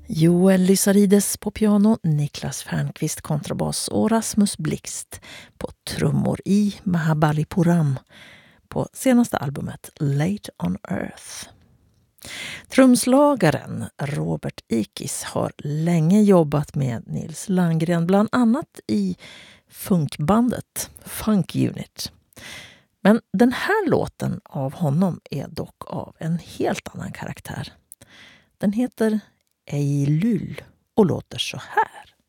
Joel Lysarides på piano, Niklas Fernqvist kontrabas och Rasmus Blixt på trummor i Mahabalipuram på senaste albumet Late on Earth. Trumslagaren Robert Ikis har länge jobbat med Nils Landgren, bland annat i funkbandet Funk Unit. Men den här låten av honom är dock av en helt annan karaktär. Den heter Eilul och låter så här.